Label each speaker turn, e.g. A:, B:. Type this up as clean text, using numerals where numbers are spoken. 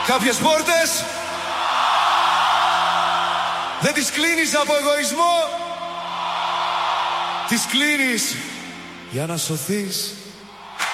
A: Κάποιες πόρτες δεν τις κλείνεις από εγωισμό. Τις κλείνεις για να σωθείς.